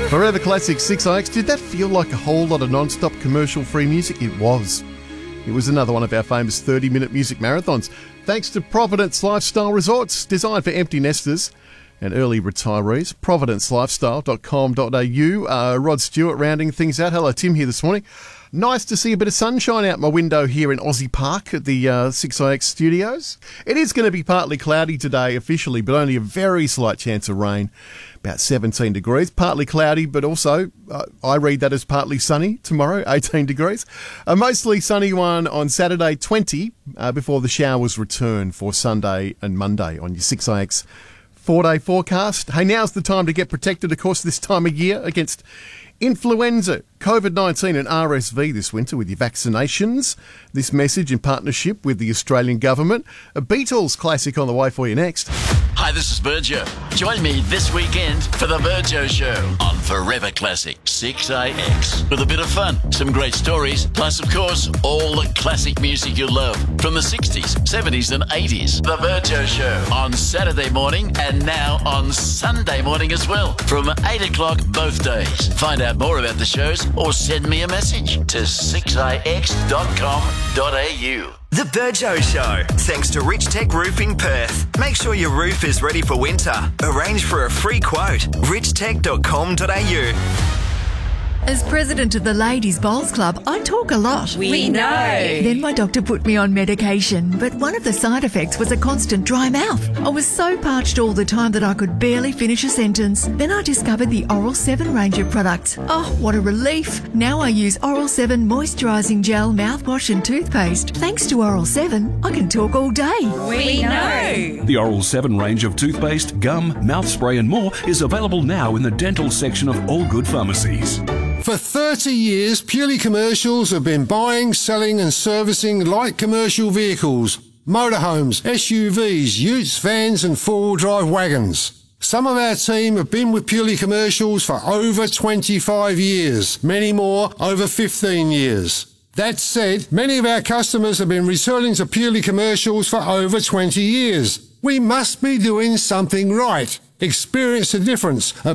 Forever Classic 6IX. Did that feel like a whole lot of non-stop commercial-free music? It was. It was another one of our famous 30-minute music marathons. Thanks to Providence Lifestyle Resorts, designed for empty nesters and early retirees. providencelifestyle.com.au. Rod Stewart rounding things out. Hello, Tim here this morning. Nice to see a bit of sunshine out my window here in Aussie Park at the 6IX studios. It is going to be partly cloudy today officially, but only a very slight chance of rain. About 17 degrees. Partly cloudy, but also I read that as partly sunny tomorrow, 18 degrees. A mostly sunny one on Saturday, 20, before the showers return for Sunday and Monday on your 6IX 4-day forecast. Hey, now's the time to get protected, of course, this time of year against influenza, COVID-19 and RSV this winter with your vaccinations. This message in partnership with the Australian Government. A Beatles classic on the way for you next. Hi, this is Virgio. Join me this weekend for the Virgio Show on Forever Classic 6IX. With a bit of fun, some great stories, plus, of course, all the classic music you love from the 60s, 70s and 80s. The Virgio Show on Saturday morning and now on Sunday morning as well from 8 o'clock both days. Find out more about the shows or send me a message to 6ix.com.au. The Virgio Show, thanks to Rich Tech Roofing Perth. Make sure your roof is ready for winter. Arrange for a free quote. richtech.com.au. As president of the Ladies Bowls Club, I talk a lot. We know. Then my doctor put me on medication, but one of the side effects was a constant dry mouth. I was so parched all the time that I could barely finish a sentence. Then I discovered the Oral 7 range of products. Oh, what a relief. Now I use Oral 7 moisturising gel, mouthwash and toothpaste. Thanks to Oral 7, I can talk all day. We know. The Oral 7 range of toothpaste, gum, mouth spray and more is available now in the dental section of all good pharmacies. For 30 years, Purely Commercials have been buying, selling and servicing light commercial vehicles, motorhomes, SUVs, utes, vans and four-wheel drive wagons. Some of our team have been with Purely Commercials for over 25 years, many more over 15 years. That said, many of our customers have been returning to Purely Commercials for over 20 years. We must be doing something right. Experience the difference at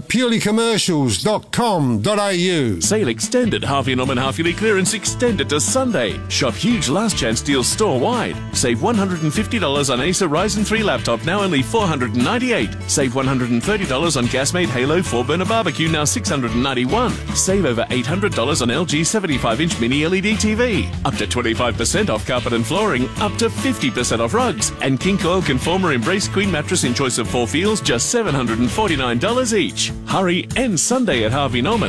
purelycommercials.com.au. Sale extended, half in and half yearly clearance extended to Sunday. Shop huge last chance deals store-wide. Save $150 on Acer Ryzen 3 laptop, now only $498. Save $130 on Gasmate Halo 4-burner barbecue, now $691. Save over $800 on LG 75-inch mini LED TV. Up to 25% off carpet and flooring, up to 50% off rugs. And King Coil Conformer Embrace Queen mattress in choice of 4 feels, just $749 each. Hurry, end Sunday at Harvey Norman.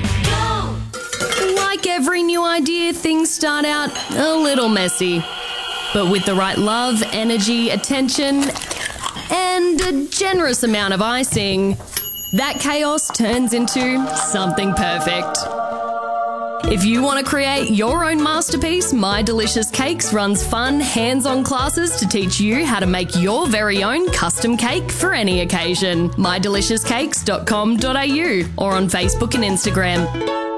Like every new idea, things start out a little messy. But with the right love, energy, attention, and a generous amount of icing, that chaos turns into something perfect. If you want to create your own masterpiece, My Delicious Cakes runs fun, hands-on classes to teach you how to make your very own custom cake for any occasion. mydeliciouscakes.com.au or on Facebook and Instagram.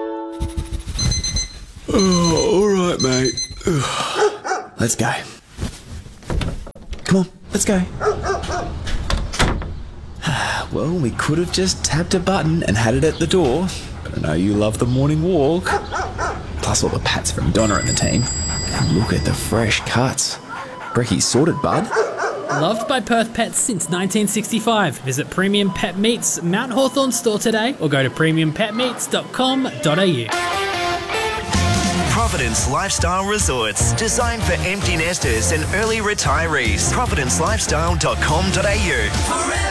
Oh, all right, mate. Let's go. Come on, let's go. Well, we could have just tapped a button and had it at the door. But I know you love the morning walk. Plus all the pats from Donna and the team. And look at the fresh cuts. Brecky's sorted, bud. Loved by Perth pets since 1965. Visit Premium Pet Meats Mount Hawthorn store today or go to premiumpetmeats.com.au. Providence Lifestyle Resorts, designed for empty nesters and early retirees. providencelifestyle.com.au.